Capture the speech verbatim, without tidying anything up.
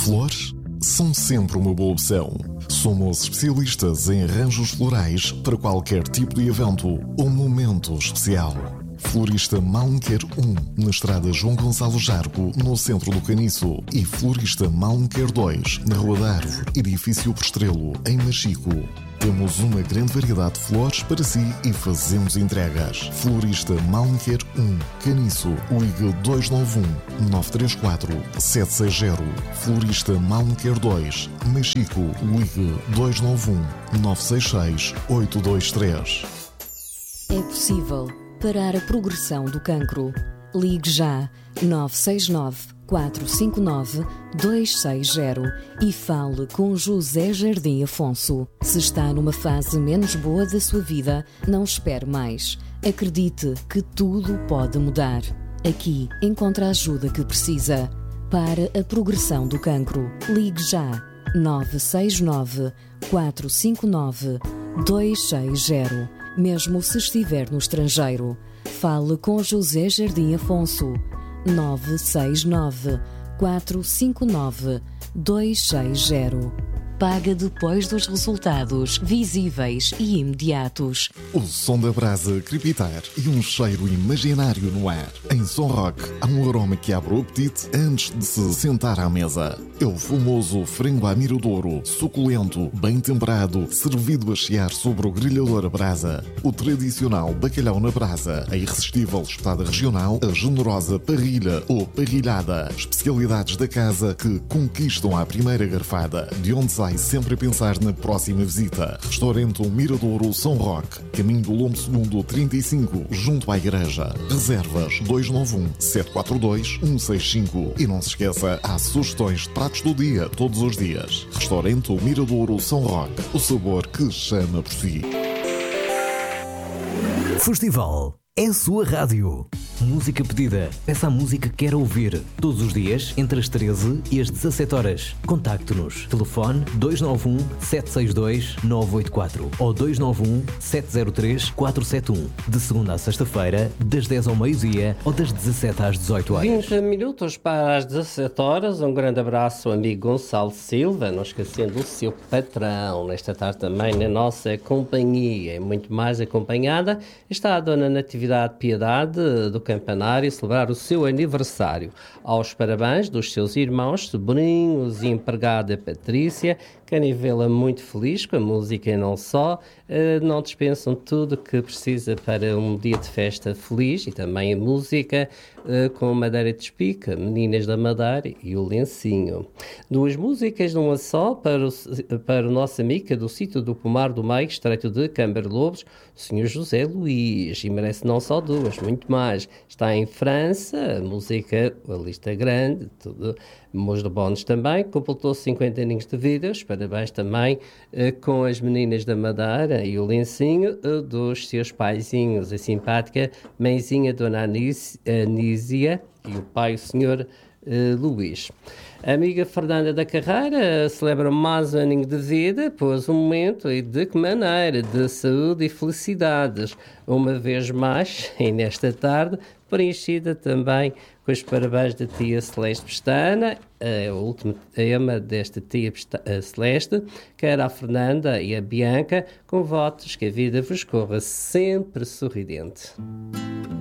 Flores são sempre uma boa opção. Somos especialistas em arranjos florais para qualquer tipo de evento ou momento especial. Florista Malmequer um, na estrada João Gonçalo Jargo, no centro do Caniço. E Florista Malmequer dois, na Rua da Árvore, edifício Prestrelo, em Machico. Temos uma grande variedade de flores para si e fazemos entregas. Florista Malmequer um, Caniço, ligue dois nove um, nove três quatro, sete seis zero. Florista Malmequer dois, Machico, ligue dois nove um, nove seis seis, oito dois três. É possível parar a progressão do cancro. Ligue já nove seis nove, quatro cinco nove, dois seis zero e fale com José Jardim Afonso. Se está numa fase menos boa da sua vida, não espere mais. Acredite que tudo pode mudar. Aqui encontra a ajuda que precisa. Para a progressão do cancro, ligue já nove seis nove, quatro cinco nove, dois seis zero. Mesmo se estiver no estrangeiro, fale com José Jardim Afonso. nove seis nove, quatro cinco nove, dois seis zero. Paga depois dos resultados visíveis e imediatos. O som da brasa crepitar e um cheiro imaginário no ar. Em Som Rock há um aroma que abre o apetite antes de se sentar à mesa. É o famoso frango à miradouro, suculento, bem temperado, servido a chiar sobre o grelhador a brasa. O tradicional bacalhau na brasa, a irresistível espetada regional, a generosa parrilha ou parrilhada. Especialidades da casa que conquistam à primeira garfada, de onde sai sempre a pensar na próxima visita. Restaurante Miradouro São Roque, caminho do Lombo Segundo trinta e cinco, junto à igreja. Reservas dois nove um, sete quatro dois, um seis cinco. E não se esqueça, há sugestões de pratos do dia todos os dias. Restaurante Miradouro São Roque, o sabor que chama por si. Festival é a sua rádio. Música pedida. Peça a música que quer ouvir. Todos os dias, entre as treze e as dezassete horas. Contacte-nos. Telefone dois nove um, sete seis dois, nove oito quatro ou dois nove um, sete zero três, quatro sete um. De segunda a sexta-feira, das dez ao meio-dia ou das dezassete às dezoito horas. vinte minutos para as dezassete horas. Um grande abraço ao amigo Gonçalo Silva, não esquecendo o seu patrão. Nesta tarde também na nossa companhia, muito mais acompanhada, está a Dona Natividade Piedade do Campanário celebrar o seu aniversário. Aos parabéns dos seus irmãos, sobrinhos e empregada Patrícia, Canivela muito feliz com a música e não só, não dispensam tudo o que precisa para um dia de festa feliz e também a música com Madeira de Espica, Meninas da Madeira e o Lencinho. Duas músicas numa só para o, para o nosso amigo do sítio do Pomar do Meio, estreito de Câmara Lobos, o senhor José Luís, e merece não só duas, muito mais. Está em França, a música, a lista grande, tudo. Mos de Bones também, completou cinquenta aninhos de vida, os parabéns também eh, com as Meninas da Madeira e o lencinho eh, dos seus paizinhos, a simpática mãezinha Dona Anísia e o pai, o senhor eh, Luís. A amiga Fernanda da Carreira celebra mais um aninho de vida, pois um momento e de que maneira, de saúde e felicidades, uma vez mais, e nesta tarde, preenchida também com os parabéns da tia Celeste Pestana, a última tema desta tia Celeste, que era a Fernanda e a Bianca, com votos que a vida vos corra sempre sorridente.